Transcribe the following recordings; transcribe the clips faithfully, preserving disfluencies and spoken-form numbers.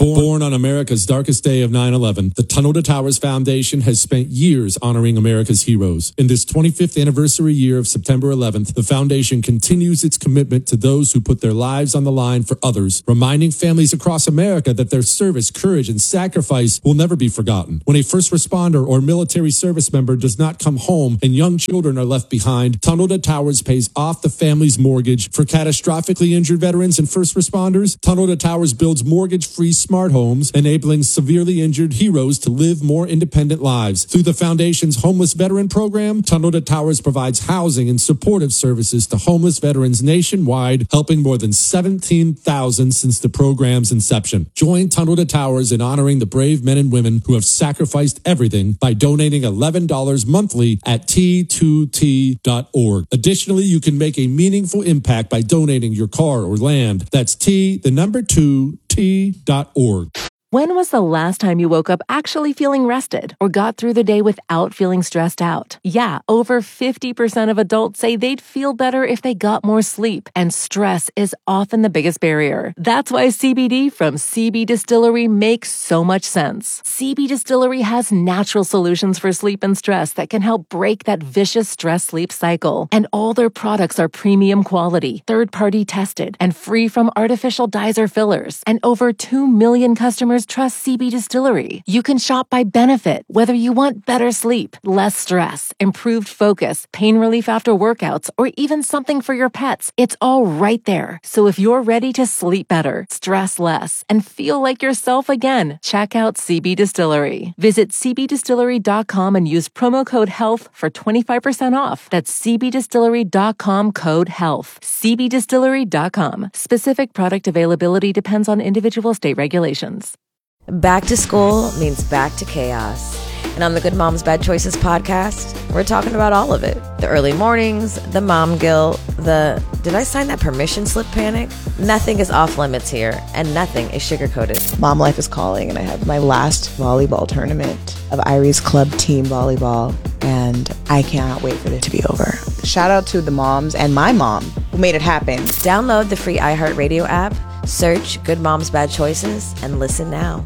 Born on America's darkest day of nine eleven, the Tunnel to Towers Foundation has spent years honoring America's heroes. In this twenty-fifth anniversary year of September eleventh, the foundation continues its commitment to those who put their lives on the line for others, reminding families across America that their service, courage, and sacrifice will never be forgotten. When a first responder or military service member does not come home and young children are left behind, Tunnel to Towers pays off the family's mortgage. For catastrophically injured veterans and first responders, Tunnel to Towers builds mortgage-free smart homes, enabling severely injured heroes to live more independent lives. Through the foundation's Homeless Veteran Program, Tunnel to Towers provides housing and supportive services to homeless veterans nationwide, helping more than seventeen thousand since the program's inception. Join Tunnel to Towers in honoring the brave men and women who have sacrificed everything by donating eleven dollars monthly at T two T dot org. Additionally, you can make a meaningful impact by donating your car or land. That's T, the number two, T dot org. When was the last time you woke up actually feeling rested or got through the day without feeling stressed out? Yeah, over fifty percent of adults say they'd feel better if they got more sleep, and stress is often the biggest barrier. That's why C B D from C B Distillery makes so much sense. C B Distillery has natural solutions for sleep and stress that can help break that vicious stress-sleep cycle. And all their products are premium quality, third-party tested, and free from artificial dyes or fillers. And over two million customers trust C B Distillery. You can shop by benefit, whether you want better sleep, less stress, improved focus, pain relief after workouts, or even something for your pets. It's all right there. So if you're ready to sleep better, stress less, and feel like yourself again, check out C B Distillery. Visit C B distillery dot com and use promo code HEALTH for twenty-five percent off. That's C B distillery dot com code HEALTH. C B distillery dot com. Specific product availability depends on individual state regulations. Back to school means back to chaos. And on the Good Moms Bad Choices podcast, we're talking about all of it. The early mornings, the mom guilt, the did I sign that permission slip panic? Nothing is off limits here, and nothing is sugar-coated. Mom life is calling, and I have my last volleyball tournament of Irie's club team volleyball, and I cannot wait for it to be over. Shout out to the moms and my mom who made it happen. Download the free iHeartRadio app, search Good Moms Bad Choices, and listen now.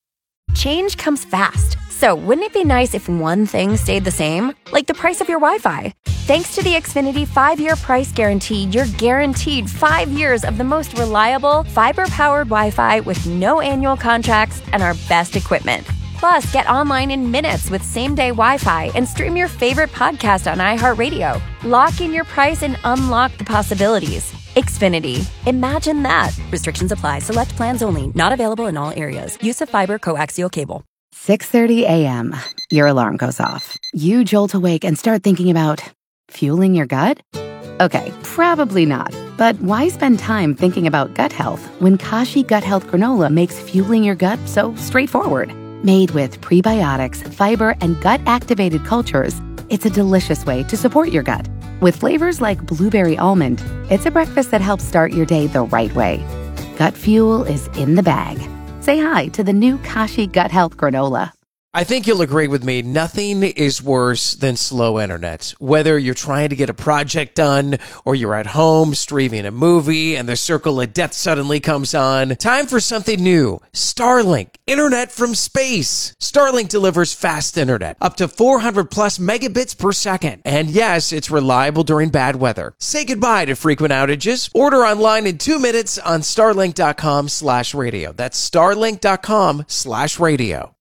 Change comes fast, so wouldn't it be nice if one thing stayed the same? Like the price of your Wi-Fi. Thanks to the Xfinity five-year price guarantee, you're guaranteed five years of the most reliable, fiber-powered Wi-Fi with no annual contracts and our best equipment. Plus, get online in minutes with same-day Wi-Fi and stream your favorite podcast on iHeartRadio. Lock in your price and unlock the possibilities. Xfinity. Imagine that. Restrictions apply. Select plans only. Not available in all areas. Use of fiber coaxial cable. six thirty a.m. Your alarm goes off. You jolt awake and start thinking about fueling your gut? Okay, probably not. But why spend time thinking about gut health when Kashi Gut Health Granola makes fueling your gut so straightforward? Made with prebiotics, fiber, and gut-activated cultures, it's a delicious way to support your gut. With flavors like blueberry almond, it's a breakfast that helps start your day the right way. Gut fuel is in the bag. Say hi to the new Kashi Gut Health Granola. I think you'll agree with me, nothing is worse than slow internet. Whether you're trying to get a project done or you're at home streaming a movie and the circle of death suddenly comes on, time for something new. Starlink, internet from space. Starlink delivers fast internet, up to four hundred plus megabits per second. And yes, it's reliable during bad weather. Say goodbye to frequent outages. Order online in two minutes on starlink.com slash radio. That's starlink.com slash radio.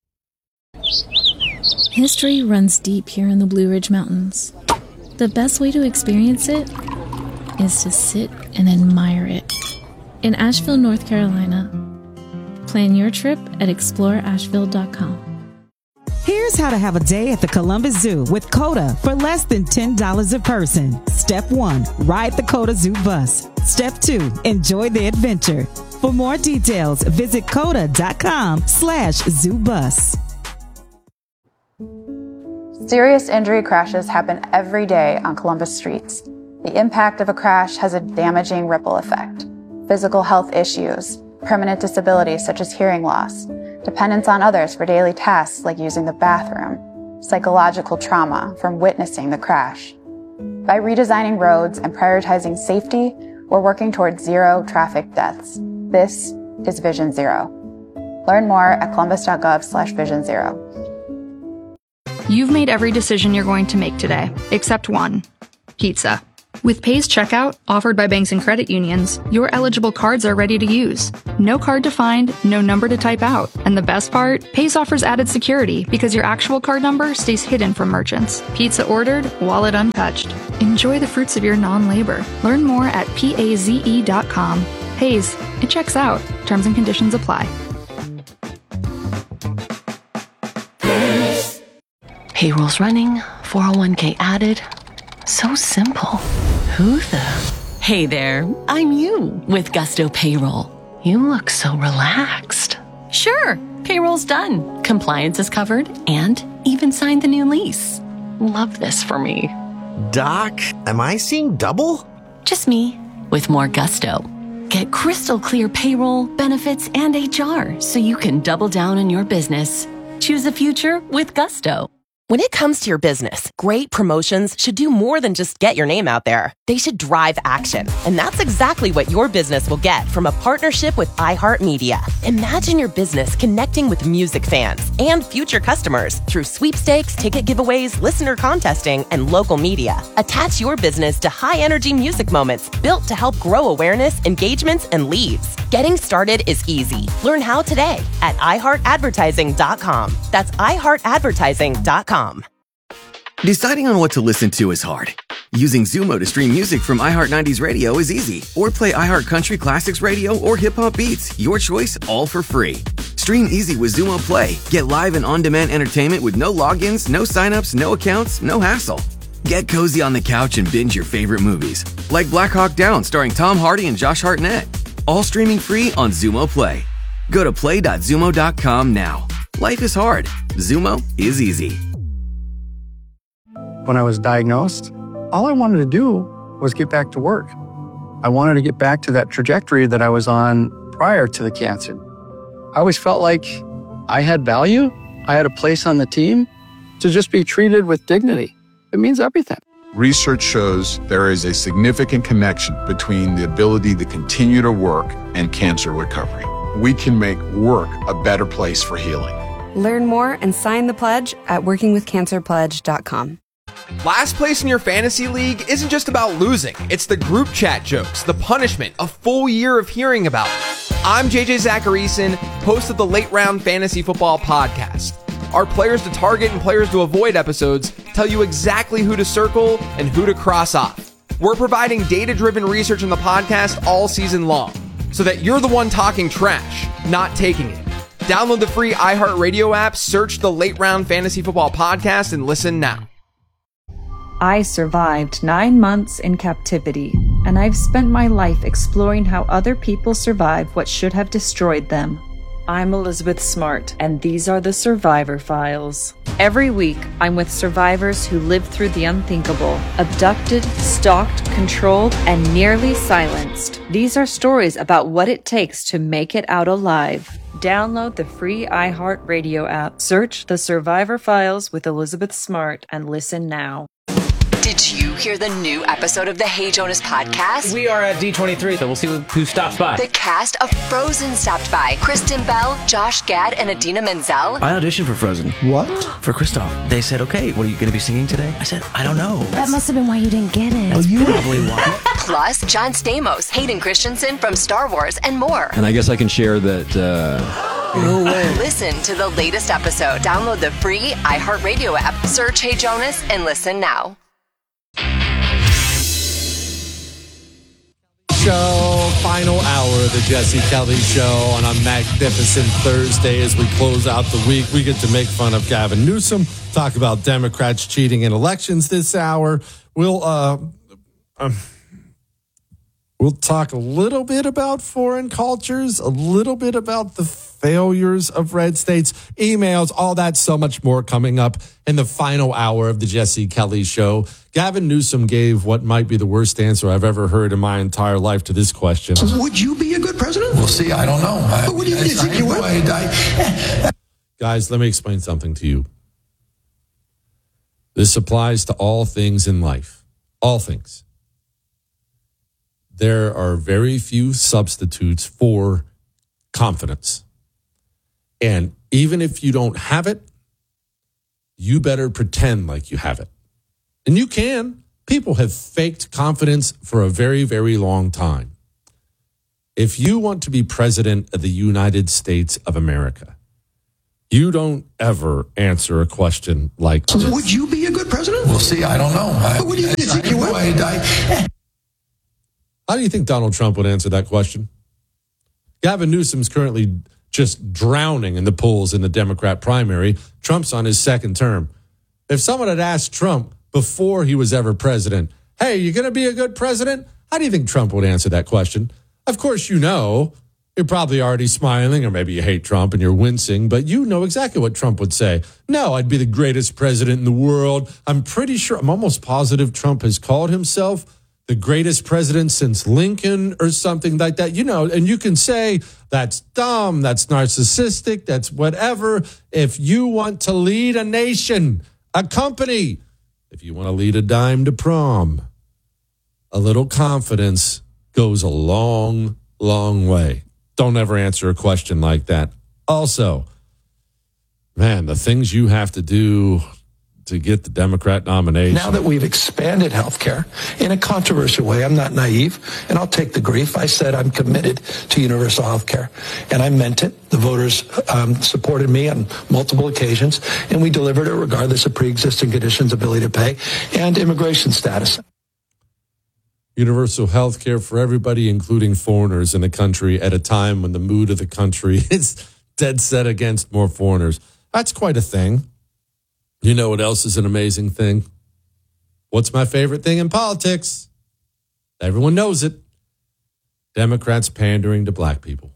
History runs deep here in the Blue Ridge Mountains. The best way to experience it is to sit and admire it. In Asheville, North Carolina. Plan your trip at explore asheville dot com. Here's how to have a day at the Columbus Zoo with COTA for less than ten dollars a person. Step one, ride the COTA Zoo bus. Step two, enjoy the adventure. For more details, visit coda.com slash zoo bus. Serious injury crashes happen every day on Columbus streets. The impact of a crash has a damaging ripple effect. Physical health issues, permanent disabilities such as hearing loss, dependence on others for daily tasks like using the bathroom, psychological trauma from witnessing the crash. By redesigning roads and prioritizing safety, we're working towards zero traffic deaths. This is Vision Zero. Learn more at columbus.gov slash vision zero. You've made every decision you're going to make today, except one: pizza. With Pay's checkout, offered by banks and credit unions, your eligible cards are ready to use. No card to find, no number to type out. And the best part? Pay's offers added security because your actual card number stays hidden from merchants. Pizza ordered, wallet untouched. Enjoy the fruits of your non-labor. Learn more at paze dot com. Pay's, it checks out. Terms and conditions apply. Payroll's running, four oh one k added. So simple. Who the? Hey there, I'm you with Gusto Payroll. You look so relaxed. Sure, payroll's done. Compliance is covered and even signed the new lease. Love this for me. Doc, am I seeing double? Just me with more gusto. Get crystal clear payroll, benefits, and H R so you can double down in your business. Choose the future with Gusto. When it comes to your business, great promotions should do more than just get your name out there. They should drive action. And that's exactly what your business will get from a partnership with iHeartMedia. Imagine your business connecting with music fans and future customers through sweepstakes, ticket giveaways, listener contesting, and local media. Attach your business to high-energy music moments built to help grow awareness, engagements, and leads. Getting started is easy. Learn how today at i heart advertising dot com. That's i heart advertising dot com. Deciding on what to listen to is hard. Using Zumo to stream music from iHeart nineties Radio is easy. Or play iHeart Country Classics Radio or Hip Hop Beats. Your choice, all for free. Stream easy with Zumo Play. Get live and on-demand entertainment with no logins, no signups, no accounts, no hassle. Get cozy on the couch and binge your favorite movies. Like Black Hawk Down starring Tom Hardy and Josh Hartnett. All streaming free on Zumo Play. Go to play dot zumo dot com now. Life is hard. Zumo is easy. When I was diagnosed, all I wanted to do was get back to work. I wanted to get back to that trajectory that I was on prior to the cancer. I always felt like I had value. I had a place on the team. To just be treated with dignity, it means everything. Research shows there is a significant connection between the ability to continue to work and cancer recovery. We can make work a better place for healing. Learn more and sign the pledge at working with cancer pledge dot com. Last place in your fantasy league isn't just about losing. It's the group chat jokes, the punishment, a full year of hearing about it. I'm J J Zacharyson, host of the Late Round Fantasy Football Podcast. Our players to target and players to avoid episodes tell you exactly who to circle and who to cross off. We're providing data-driven research in the podcast all season long, so that you're the one talking trash, not taking it. Download the free iHeartRadio app, search the Late Round Fantasy Football Podcast, and listen now. I survived nine months in captivity, and I've spent my life exploring how other people survived what should have destroyed them. I'm Elizabeth Smart, and these are the Survivor Files. Every week, I'm with survivors who lived through the unthinkable, abducted, stalked, controlled, and nearly silenced. These are stories about what it takes to make it out alive. Download the free iHeartRadio app, search The Survivor Files with Elizabeth Smart, and listen now. Did you hear the new episode of the Hey Jonas podcast? We are at D twenty-three, so we'll see who stops by. The cast of Frozen stopped by. Kristen Bell, Josh Gad, and Adina Menzel. I auditioned for Frozen. What? For Kristoff. They said, okay, what are you going to be singing today? I said, I don't know. That must have been why you didn't get it. That's you probably why. Plus, John Stamos, Hayden Christensen from Star Wars, and more. And I guess I can share that... Uh... No way. Listen to the latest episode. Download the free iHeartRadio app. Search Hey Jonas and listen now. Show, final hour of the Jesse Kelly Show on a magnificent Thursday as we close out the week. We get to make fun of Gavin Newsom, talk about Democrats cheating in elections this hour. We'll uh, um, we'll talk a little bit about foreign cultures, a little bit about the failures of red states, emails, all that, so much more coming up in the final hour of the Jesse Kelly Show. Gavin Newsom gave what might be the worst answer I've ever heard in my entire life to this question. Would you be a good president? We'll see. I don't know. I, but what do you, I, you think I, you would? I, I, Guys, let me explain something to you. This applies to all things in life. All things. There are very few substitutes for confidence. And even if you don't have it, you better pretend like you have it. And you can. People have faked confidence for a very, very long time. If you want to be president of the United States of America, you don't ever answer a question like this. Would you be a good president? We'll see. I don't know. I, what do you I, think I, you would? I, I, How do you think Donald Trump would answer that question? Gavin Newsom's currently just drowning in the polls in the Democrat primary. Trump's on his second term. If someone had asked Trump before he was ever president, hey, you going to be a good president? How do you think Trump would answer that question? Of course, you know, you're probably already smiling, or maybe you hate Trump and you're wincing, but you know exactly what Trump would say. No, I'd be the greatest president in the world. I'm pretty sure, I'm almost positive Trump has called himself the greatest president since Lincoln or something like that. You know, and you can say that's dumb, that's narcissistic, that's whatever. If you want to lead a nation, a company, if you want to lead a dime to prom, a little confidence goes a long, long way. Don't ever answer a question like that. Also, man, the things you have to do to get the Democrat nomination. Now that we've expanded health care in a controversial way, I'm not naive, and I'll take the grief. I said I'm committed to universal health care, and I meant it. The voters um, supported me on multiple occasions, and we delivered it regardless of pre-existing conditions, ability to pay, and immigration status. Universal health care for everybody, including foreigners in the country, at a time when the mood of the country is dead set against more foreigners. That's quite a thing. You know what else is an amazing thing? What's my favorite thing in politics? Everyone knows it. Democrats pandering to black people.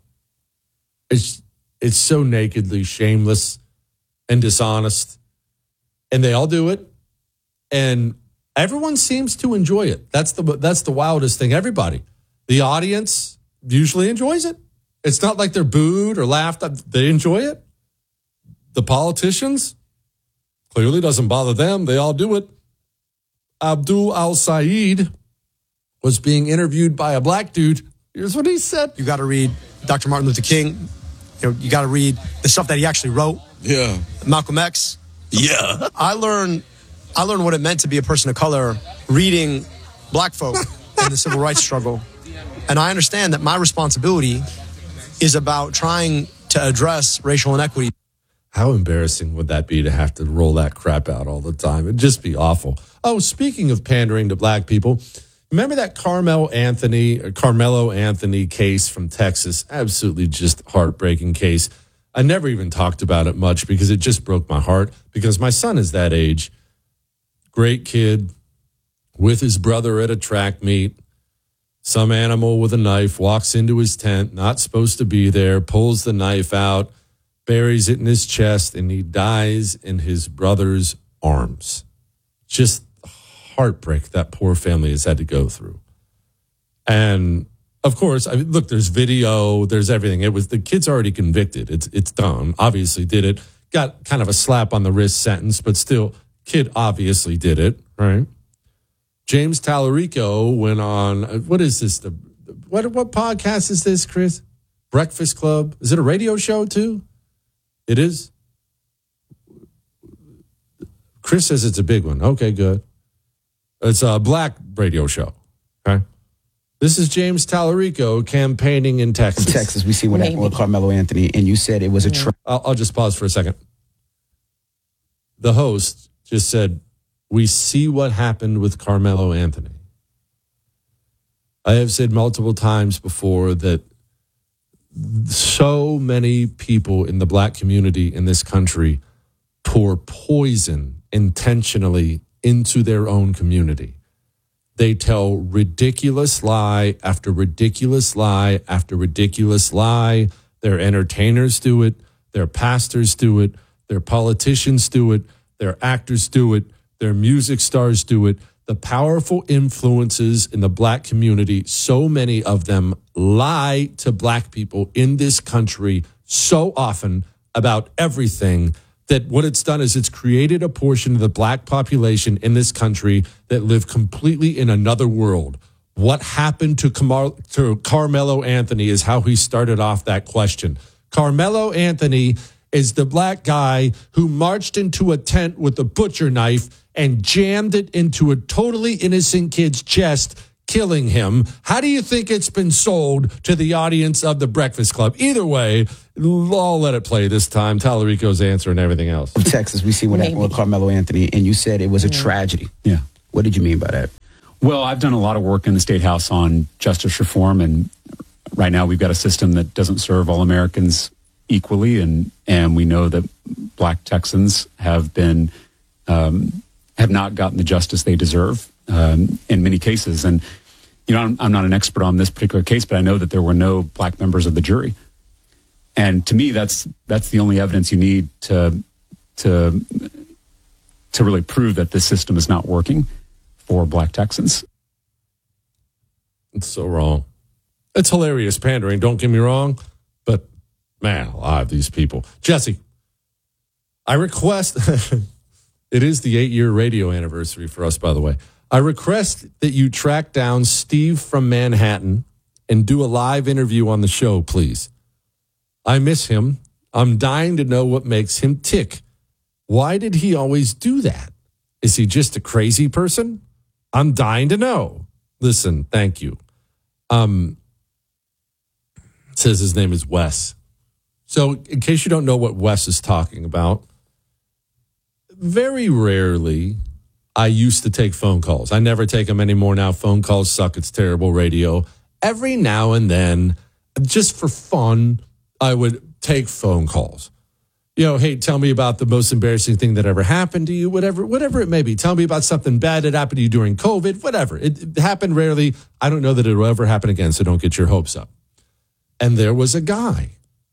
It's it's so nakedly shameless and dishonest. And they all do it. And everyone seems to enjoy it. That's the that's the wildest thing. Everybody. The audience usually enjoys it. It's not like they're booed or laughed at. They enjoy it. The politicians, clearly doesn't bother them. They all do it. Abdul Al-Sayed was being interviewed by a black dude. Here's what he said. You got to read Doctor Martin Luther King. You know, you got to read the stuff that he actually wrote. Yeah. Malcolm X. Yeah. I learned, I learned what it meant to be a person of color reading black folk in the civil rights struggle. And I understand that my responsibility is about trying to address racial inequity. How embarrassing would that be to have to roll that crap out all the time? It'd just be awful. Oh, speaking of pandering to black people, remember that Carmelo Anthony, or Carmelo Anthony case from Texas? Absolutely just heartbreaking case. I never even talked about it much because it just broke my heart, because my son is that age. Great kid with his brother at a track meet. Some animal with a knife walks into his tent, not supposed to be there, pulls the knife out, buries it in his chest, and he dies in his brother's arms. Just heartbreak that poor family has had to go through. And of course, I mean, look, there's video, there's everything. It was the kid's already convicted. It's it's done. Obviously did it. Got kind of a slap on the wrist sentence, but still, kid obviously did it, right? James Tallarico went on. What is this? The what what podcast is this, Chris? Breakfast Club? Is it a radio show too? It is? Chris says it's a big one. Okay, good. It's a black radio show. Okay. This is James Tallarico campaigning in Texas. Texas, we see what happened with Carmelo Anthony, and you said it was a trap. I'll, I'll just pause for a second. The host just said, we see what happened with Carmelo Anthony. I have said multiple times before that so many people in the black community in this country pour poison intentionally into their own community. They tell ridiculous lie after ridiculous lie after ridiculous lie. Their entertainers do it. Their pastors do it. Their politicians do it. Their actors do it. Their music stars do it. The powerful influences in the black community, so many of them lie to black people in this country so often about everything, that what it's done is it's created a portion of the black population in this country that live completely in another world. What happened to, Camar- to Carmelo Anthony is how he started off that question. Carmelo Anthony is the black guy who marched into a tent with a butcher knife and jammed it into a totally innocent kid's chest, killing him. How do you think it's been sold to the audience of the Breakfast Club? Either way, I'll let it play this time. Tallarico's answer and everything else. From Texas, we see what happened with Carmelo Anthony, and you said it was a tragedy. Yeah. What did you mean by that? Well, I've done a lot of work in the State House on justice reform, and right now we've got a system that doesn't serve all Americans equally, and and we know that black Texans have been um, have not gotten the justice they deserve um, in many cases. And you know, I'm, I'm not an expert on this particular case, but I know that there were no black members of the jury. And to me, that's that's the only evidence you need to to to really prove that this system is not working for black Texans. It's so wrong. It's hilarious pandering, don't get me wrong, but man, alive, these people. Jesse, I request, it is the eight-year radio anniversary for us, by the way. I request that you track down Steve from Manhattan and do a live interview on the show, please. I miss him. I'm dying to know what makes him tick. Why did he always do that? Is he just a crazy person? I'm dying to know. Listen, thank you. Um, it says his name is Wes. So in case you don't know what Wes is talking about, very rarely I used to take phone calls. I never take them anymore now. Phone calls suck. It's terrible radio. Every now and then, just for fun, I would take phone calls. You know, hey, tell me about the most embarrassing thing that ever happened to you, whatever, whatever it may be. Tell me about something bad that happened to you during COVID, whatever. It, it happened rarely. I don't know that it will ever happen again, so don't get your hopes up. And there was a guy.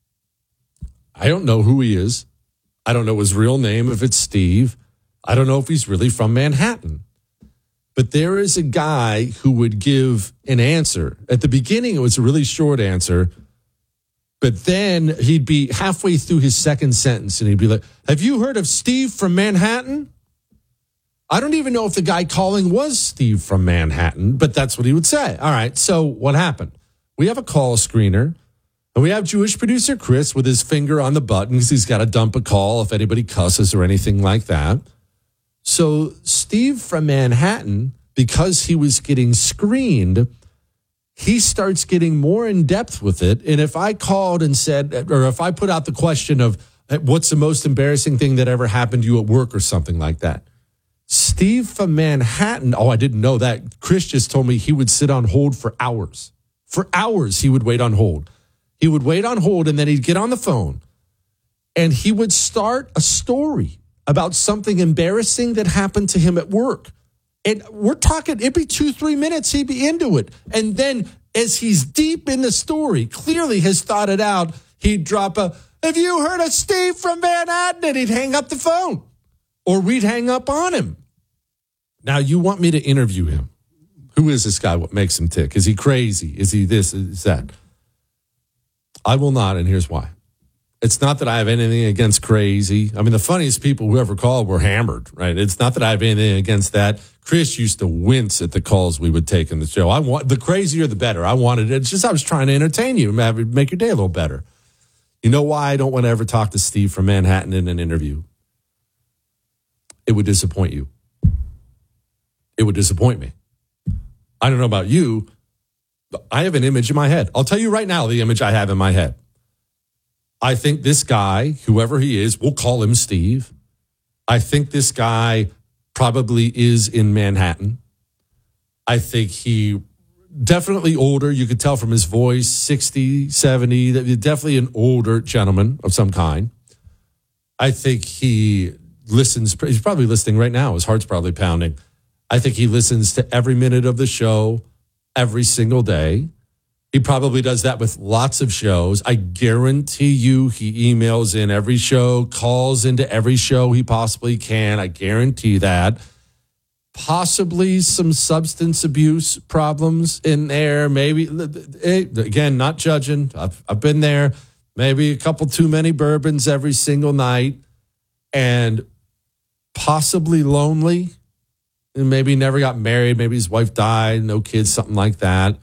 I don't know who he is. I don't know his real name, if it's Steve. I don't know if he's really from Manhattan. But there is a guy who would give an answer. At the beginning, it was a really short answer. But then he'd be halfway through his second sentence and he'd be like, have you heard of Steve from Manhattan? I don't even know if the guy calling was Steve from Manhattan, but that's what he would say. All right, so what happened? We have a call screener and we have Jewish producer Chris with his finger on the button because he's got to dump a call if anybody cusses or anything like that. So Steve from Manhattan, because he was getting screened, he starts getting more in depth with it. And if I called and said, or if I put out the question of what's the most embarrassing thing that ever happened to you at work or something like that, Steve from Manhattan, oh, I didn't know that. Chris just told me he would sit on hold for hours. For hours, he would wait on hold. He would wait on hold and then he'd get on the phone and he would start a story about something embarrassing that happened to him at work. And we're talking, it'd be two, three minutes, he'd be into it. And then as he's deep in the story, clearly has thought it out, he'd drop a, have you heard of Steve from Manhattan? And he'd hang up the phone. Or we'd hang up on him. Now, you want me to interview him. Who is this guy? What makes him tick? Is he crazy? Is he this? Is that? I will not, and here's why. It's not that I have anything against crazy. I mean, the funniest people who ever called were hammered, right? It's not that I have anything against that. Chris used to wince at the calls we would take in the show. I want the crazier, the better. I wanted it. It's just I was trying to entertain you, make your day a little better. You know why I don't want to ever talk to Steve from Manhattan in an interview? It would disappoint you. It would disappoint me. I don't know about you, but I have an image in my head. I'll tell you right now the image I have in my head. I think this guy, whoever he is, we'll call him Steve. I think this guy probably is in Manhattan. I think he definitely older. You could tell from his voice, sixty, seventy, definitely an older gentleman of some kind. I think he listens. He's probably listening right now. His heart's probably pounding. I think he listens to every minute of the show every single day. He probably does that with lots of shows. I guarantee you he emails in every show, calls into every show he possibly can. I guarantee that. Possibly some substance abuse problems in there. Maybe, again, not judging. I've, I've been there. Maybe a couple too many bourbons every single night. And possibly lonely. And maybe never got married. Maybe his wife died, no kids, something like that.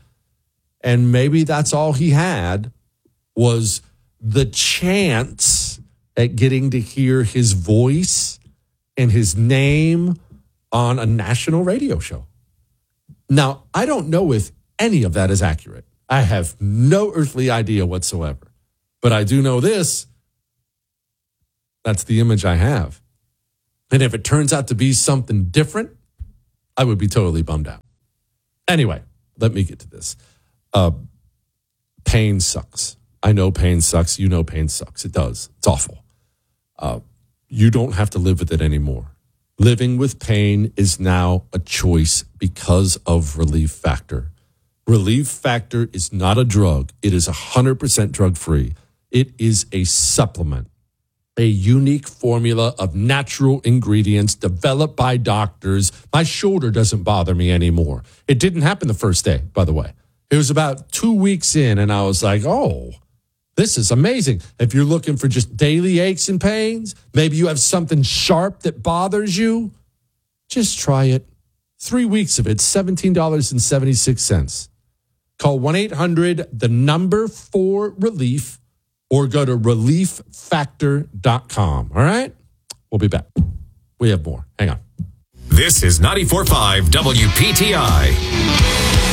And maybe that's all he had was the chance at getting to hear his voice and his name on a national radio show. Now, I don't know if any of that is accurate. I have no earthly idea whatsoever. But I do know this. That's the image I have. And if it turns out to be something different, I would be totally bummed out. Anyway, let me get to this. Uh, pain sucks. I know pain sucks. You know pain sucks. It does. It's awful. Uh, you don't have to live with it anymore. Living with pain is now a choice because of Relief Factor. Relief Factor is not a drug. It is one hundred percent drug-free. It is a supplement, a unique formula of natural ingredients developed by doctors. My shoulder doesn't bother me anymore. It didn't happen the first day, by the way. It was about two weeks in, and I was like, oh, this is amazing. If you're looking for just daily aches and pains, maybe you have something sharp that bothers you, just try it. Three weeks of it, seventeen dollars and seventy-six cents. Call one eight hundred, the number four relief, or go to relief factor dot com. All right? We'll be back. We have more. Hang on. This is ninety-four point five W P T I.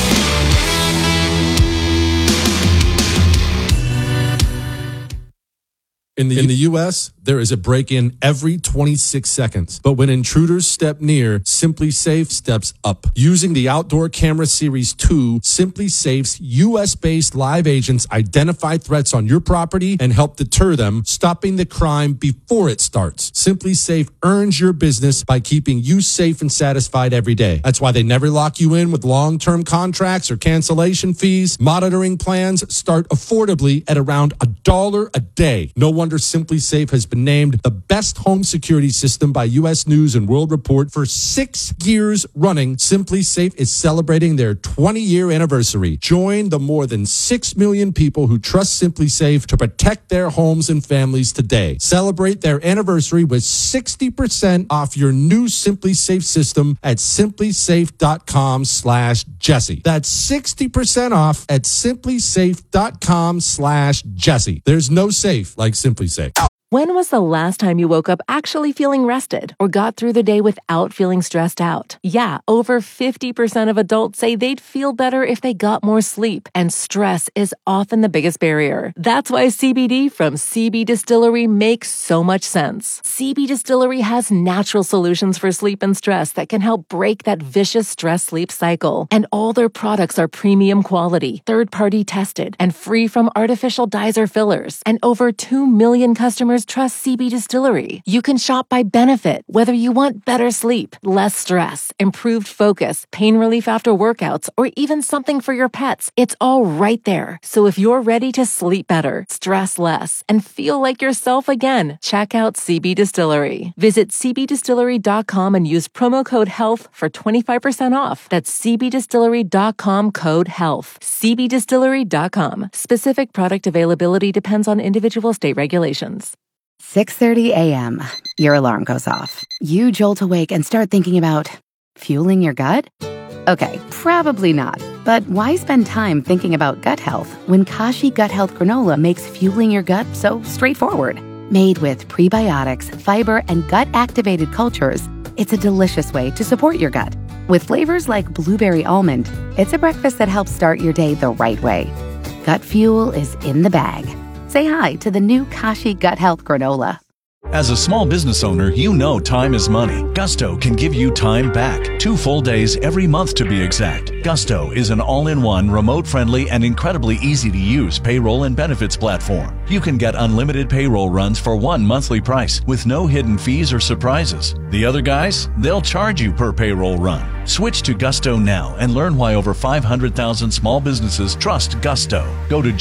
In the, in the U S, there is a break-in every twenty-six seconds. But when intruders step near, SimpliSafe steps up. Using the Outdoor Camera Series two, SimpliSafe's U S-based live agents identify threats on your property and help deter them, stopping the crime before it starts. SimpliSafe earns your business by keeping you safe and satisfied every day. That's why they never lock you in with long-term contracts or cancellation fees. Monitoring plans start affordably at around a dollar a day. No wonder SimpliSafe has been named the best home security system by U S News and World Report for six years running. SimpliSafe is celebrating their twenty-year anniversary. Join the more than six million people who trust SimpliSafe to protect their homes and families today. Celebrate their anniversary with sixty percent off your new SimpliSafe system at simplisafe.com slash Jesse. That's sixty percent off at simplisafe.com slash Jesse. There's no safe like SimpliSafe. When was the last time you woke up actually feeling rested or got through the day without feeling stressed out? Yeah, over fifty percent of adults say they'd feel better if they got more sleep, and stress is often the biggest barrier. That's why C B D from C B Distillery makes so much sense. C B Distillery has natural solutions for sleep and stress that can help break that vicious stress-sleep cycle. And all their products are premium quality, third-party tested, and free from artificial dyes or fillers. And over two million customers trust C B Distillery. You can shop by benefit, whether you want better sleep, less stress, improved focus, pain relief after workouts, or even something for your pets. It's all right there. So if you're ready to sleep better, stress less, and feel like yourself again, check out C B Distillery. Visit c b distillery dot com and use promo code HEALTH for twenty-five percent off. That's c b distillery dot com code HEALTH. c b distillery dot com. Specific product availability depends on individual state regulations. six thirty a.m. Your alarm goes off. You jolt awake and start thinking about fueling your gut? Okay, probably not. But why spend time thinking about gut health when Kashi Gut Health Granola makes fueling your gut so straightforward? Made with prebiotics, fiber, and gut-activated cultures, it's a delicious way to support your gut. With flavors like blueberry almond, it's a breakfast that helps start your day the right way. Gut fuel is in the bag. Say hi to the new Kashi Gut Health Granola. As a small business owner, you know time is money. Gusto can give you time back. Two full days every month to be exact. Gusto is an all-in-one, remote-friendly, and incredibly easy-to-use payroll and benefits platform. You can get unlimited payroll runs for one monthly price with no hidden fees or surprises. The other guys, they'll charge you per payroll run. Switch to Gusto now and learn why over five hundred thousand small businesses trust Gusto. Go to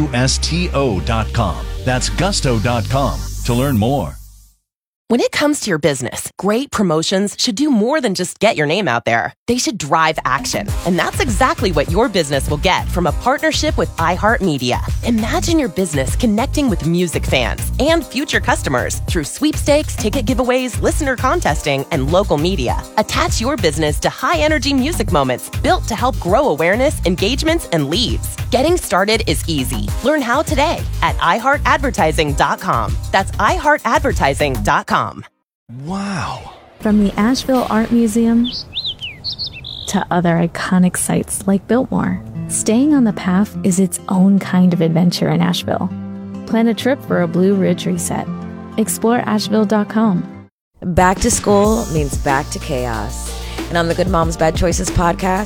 gusto dot com. That's gusto dot com to learn more. When it comes to your business, great promotions should do more than just get your name out there. They should drive action. And that's exactly what your business will get from a partnership with iHeartMedia. Imagine your business connecting with music fans and future customers through sweepstakes, ticket giveaways, listener contesting, and local media. Attach your business to high-energy music moments built to help grow awareness, engagements, and leads. Getting started is easy. Learn how today at i heart advertising dot com. That's i heart advertising dot com. Wow. From the Asheville Art Museum to other iconic sites like Biltmore, staying on the path is its own kind of adventure in Asheville. Plan a trip for a Blue Ridge reset. Explore asheville dot com. Back to school means back to chaos. And on the Good Moms Bad Choices podcast,